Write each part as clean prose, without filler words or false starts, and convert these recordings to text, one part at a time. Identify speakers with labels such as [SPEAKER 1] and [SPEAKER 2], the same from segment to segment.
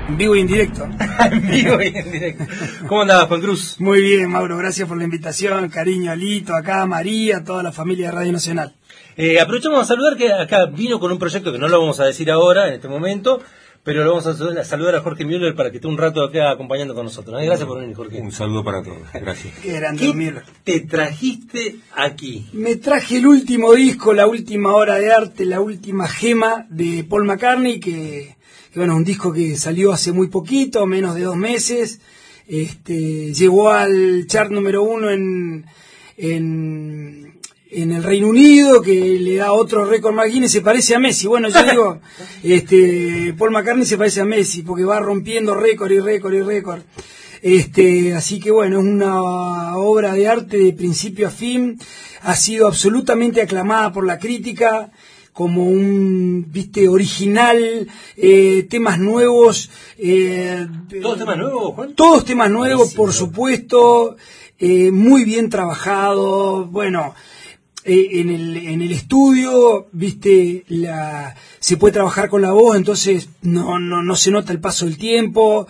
[SPEAKER 1] En vivo y en directo.
[SPEAKER 2] En vivo y en directo. ¿Cómo andabas, Juan Cruz?
[SPEAKER 1] Muy bien, Mauro, gracias por la invitación. Cariño a Lito, acá a María, a toda la familia de Radio Nacional.
[SPEAKER 2] Aprovechamos a saludar que acá vino con un proyecto que no lo vamos a decir ahora, en este momento, pero lo vamos a saludar a Jorge Müller para que esté un rato acá acompañando con nosotros. Gracias por venir, Jorge.
[SPEAKER 3] Un saludo para todos. Gracias.
[SPEAKER 2] ¿Qué te trajiste aquí?
[SPEAKER 1] Me traje el último disco, la última obra de arte, la última gema de Paul McCartney, que bueno, un disco que salió hace muy poquito, menos de 2 meses. Llegó al chart número 1 en el Reino Unido, que le da otro récord más Guinness. Se parece a Messi. Bueno, yo digo, Paul McCartney se parece a Messi, porque va rompiendo récord y récord y récord. Así que bueno, es una obra de arte de principio a fin. Ha sido absolutamente aclamada por la crítica como un, original, temas nuevos.
[SPEAKER 2] ¿Todos temas nuevos, Juan?
[SPEAKER 1] Todos temas nuevos, por supuesto, muy bien trabajado. Bueno, en el estudio, se puede trabajar con la voz, entonces no se nota el paso del tiempo.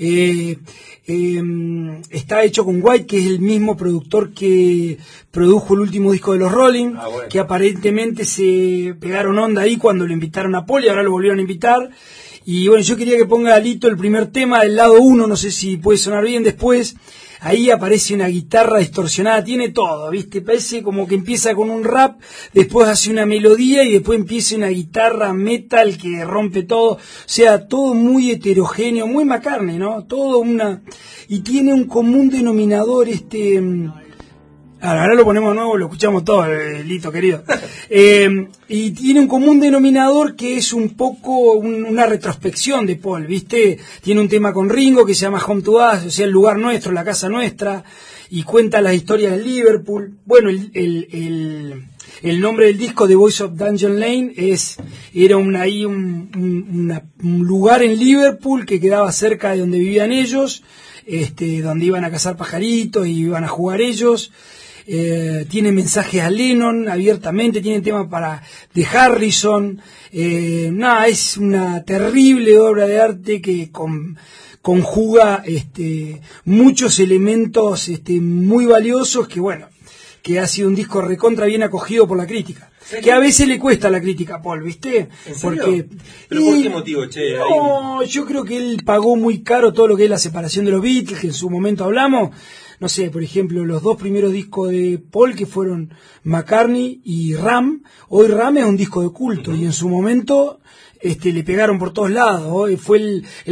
[SPEAKER 1] Está hecho con White, que es el mismo productor que produjo el último disco de los Rolling, bueno, que aparentemente se pegaron onda ahí cuando lo invitaron a Paul y ahora lo volvieron a invitar. Y bueno, yo quería que ponga a Lito el primer tema del lado 1, no sé si puede sonar bien después. Ahí aparece una guitarra distorsionada, tiene todo, parece como que empieza con un rap, después hace una melodía y después empieza una guitarra metal que rompe todo. O sea, todo muy heterogéneo, muy McCartney, ¿no? Y tiene un común denominador, ahora lo ponemos de nuevo, lo escuchamos todo, Lito querido. Y tiene un común denominador que es un poco una retrospección de Paul, Tiene un tema con Ringo que se llama Home to Us, o sea, el lugar nuestro, la casa nuestra, y cuenta las historias de Liverpool. Bueno, el nombre del disco, The Voice of Dungeon Lane, era un lugar en Liverpool que quedaba cerca de donde vivían ellos, donde iban a cazar pajaritos y iban a jugar ellos. Tiene mensajes a Lennon abiertamente, tiene temas de Harrison. Es una terrible obra de arte que conjuga muchos elementos muy valiosos, que ha sido un disco recontra bien acogido por la crítica. Que a veces le cuesta a la crítica a Paul,
[SPEAKER 2] ¿En serio? ¿Pero por qué motivo, che?
[SPEAKER 1] No, yo creo que él pagó muy caro todo lo que es la separación de los Beatles, que en su momento hablamos. No sé, por ejemplo, los 2 primeros discos de Paul, que fueron McCartney y Ram. Hoy Ram es un disco de culto, y en su momento le pegaron por todos lados. Fue el